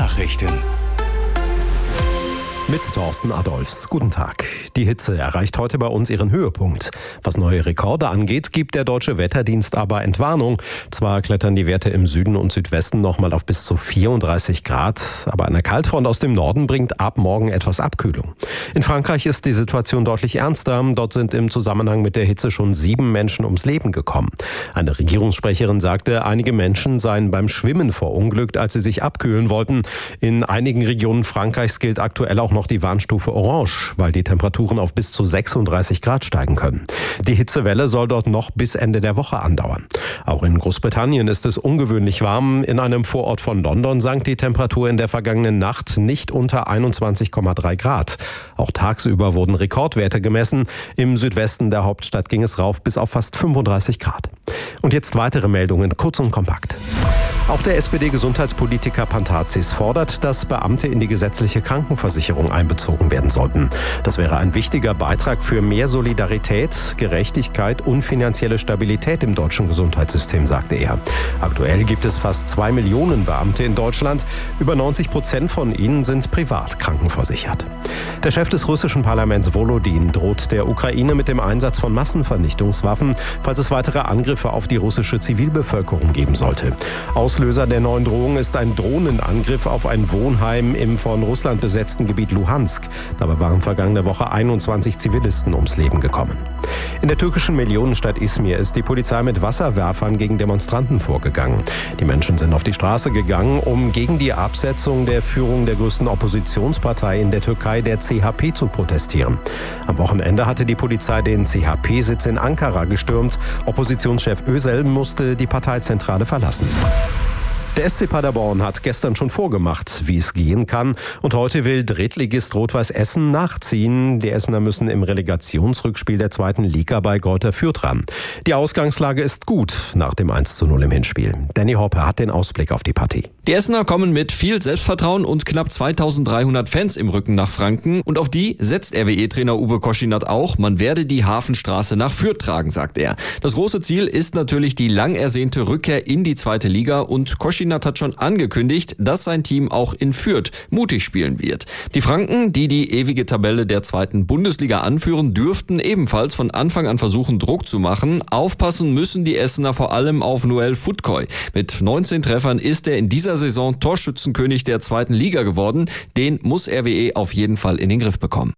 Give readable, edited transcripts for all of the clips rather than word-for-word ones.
Nachrichten. Mit Thorsten Adolfs. Guten Tag. Die Hitze erreicht heute bei uns ihren Höhepunkt. Was neue Rekorde angeht, gibt der Deutsche Wetterdienst aber Entwarnung. Zwar klettern die Werte im Süden und Südwesten nochmal auf bis zu 34 Grad, aber eine Kaltfront aus dem Norden bringt ab morgen etwas Abkühlung. In Frankreich ist die Situation deutlich ernster. Dort sind im Zusammenhang mit der Hitze schon 7 Menschen ums Leben gekommen. Eine Regierungssprecherin sagte, einige Menschen seien beim Schwimmen verunglückt, als sie sich abkühlen wollten. In einigen Regionen Frankreichs gilt aktuell auch noch die Warnstufe Orange, weil die Temperaturen auf bis zu 36 Grad steigen können. Die Hitzewelle soll dort noch bis Ende der Woche andauern. Auch in Großbritannien ist es ungewöhnlich warm. In einem Vorort von London sank die Temperatur in der vergangenen Nacht nicht unter 21,3 Grad. Auch tagsüber wurden Rekordwerte gemessen. Im Südwesten der Hauptstadt ging es rauf bis auf fast 35 Grad. Und jetzt weitere Meldungen, kurz und kompakt. Auch der SPD-Gesundheitspolitiker Pantazis fordert, dass Beamte in die gesetzliche Krankenversicherung einbezogen werden sollten. Das wäre ein wichtiger Beitrag für mehr Solidarität, Gerechtigkeit und finanzielle Stabilität im deutschen Gesundheitssystem, sagte er. Aktuell gibt es fast 2 Millionen Beamte in Deutschland. Über 90% von ihnen sind privat krankenversichert. Der Chef des russischen Parlaments Volodin droht der Ukraine mit dem Einsatz von Massenvernichtungswaffen, falls es weitere Angriffe auf die russische Zivilbevölkerung geben sollte. Auslöser der neuen Drohung ist ein Drohnenangriff auf ein Wohnheim im von Russland besetzten Gebiet Luhansk. Dabei waren vergangene Woche 21 Zivilisten ums Leben gekommen. In der türkischen Millionenstadt Izmir ist die Polizei mit Wasserwerfern gegen Demonstranten vorgegangen. Die Menschen sind auf die Straße gegangen, um gegen die Absetzung der Führung der größten Oppositionspartei in der Türkei, der CHP, zu protestieren. Am Wochenende hatte die Polizei den CHP-Sitz in Ankara gestürmt. Oppositionschef Özel musste die Parteizentrale verlassen. Der SC Paderborn hat gestern schon vorgemacht, wie es gehen kann. Und heute will Drittligist Rot-Weiß Essen nachziehen. Die Essener müssen im Relegationsrückspiel der 2. Liga bei Greuther Fürth ran. Die Ausgangslage ist gut nach dem 1:0 im Hinspiel. Danny Hoppe hat den Ausblick auf die Partie. Die Essener kommen mit viel Selbstvertrauen und knapp 2300 Fans im Rücken nach Franken. Und auf die setzt RWE-Trainer Uwe Koschinat auch. Man werde die Hafenstraße nach Fürth tragen, sagt er. Das große Ziel ist natürlich die lang ersehnte Rückkehr in die 2. Liga. Und Koschinat hat schon angekündigt, dass sein Team auch in Fürth mutig spielen wird. Die Franken, die die ewige Tabelle der 2. Bundesliga anführen, dürften ebenfalls von Anfang an versuchen, Druck zu machen. Aufpassen müssen die Essener vor allem auf Noel Futkoy. Mit 19 Treffern ist er in dieser Saison Torschützenkönig der 2. Liga geworden. Den muss RWE auf jeden Fall in den Griff bekommen.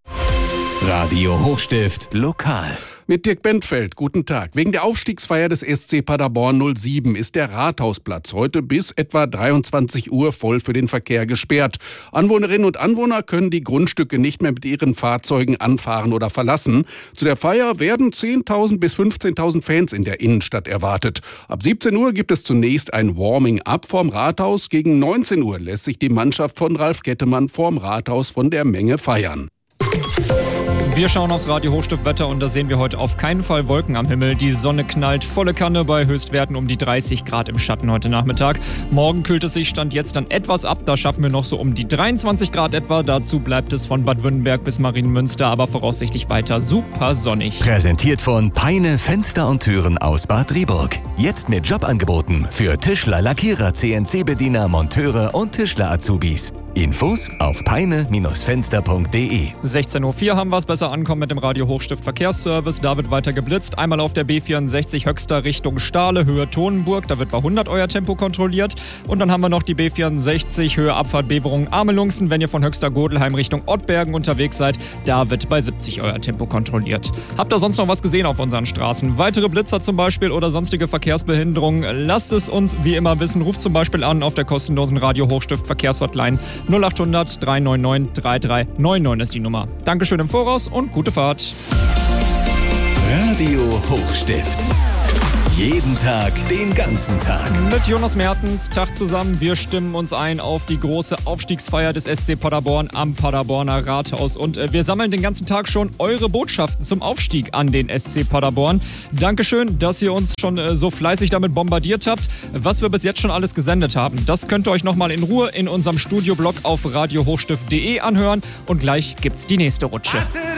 Radio Hochstift lokal. Mit Dirk Bentfeld, guten Tag. Wegen der Aufstiegsfeier des SC Paderborn 07 ist der Rathausplatz heute bis etwa 23 Uhr voll für den Verkehr gesperrt. Anwohnerinnen und Anwohner können die Grundstücke nicht mehr mit ihren Fahrzeugen anfahren oder verlassen. Zu der Feier werden 10.000 bis 15.000 Fans in der Innenstadt erwartet. Ab 17 Uhr gibt es zunächst ein Warming-up vorm Rathaus. Gegen 19 Uhr lässt sich die Mannschaft von Ralf Kettemann vorm Rathaus von der Menge feiern. Wir schauen aufs Radio Hochstift-Wetter und da sehen wir heute auf keinen Fall Wolken am Himmel. Die Sonne knallt volle Kanne bei Höchstwerten um die 30 Grad im Schatten heute Nachmittag. Morgen kühlt es sich Stand jetzt dann etwas ab. Da schaffen wir noch so um die 23 Grad etwa. Dazu bleibt es von Bad Württemberg bis Marienmünster, aber voraussichtlich weiter super sonnig. Präsentiert von Peine Fenster und Türen aus Bad Driburg. Jetzt mit Jobangeboten für Tischler, Lackierer, CNC-Bediener, Monteure und Tischler-Azubis. Infos auf peine-fenster.de. 16:04 Uhr haben wir es. Besser ankommen mit dem Radio Hochstift Verkehrsservice. Da wird weiter geblitzt. Einmal auf der B64 Höxter Richtung Stahle, Höhe Tonenburg. Da wird bei 100 euer Tempo kontrolliert. Und dann haben wir noch die B64 Höhe Abfahrt Beverungen Amelungsen. Wenn ihr von Höxter Godelheim Richtung Ottbergen unterwegs seid, da wird bei 70 euer Tempo kontrolliert. Habt ihr sonst noch was gesehen auf unseren Straßen? Weitere Blitzer zum Beispiel oder sonstige Verkehrsbehinderungen? Lasst es uns wie immer wissen. Ruft zum Beispiel an auf der kostenlosen Radio Hochstift Verkehrshotline 0800 399 3399 ist die Nummer. Dankeschön im Voraus und gute Fahrt. Radio Hochstift. Jeden Tag, den ganzen Tag. Mit Jonas Mertens, Tag zusammen. Wir stimmen uns ein auf die große Aufstiegsfeier des SC Paderborn am Paderborner Rathaus. Und wir sammeln den ganzen Tag schon eure Botschaften zum Aufstieg an den SC Paderborn. Dankeschön, dass ihr uns schon so fleißig damit bombardiert habt. Was wir bis jetzt schon alles gesendet haben, das könnt ihr euch nochmal in Ruhe in unserem Studioblog auf radiohochstift.de anhören. Und gleich gibt's die nächste Rutsche.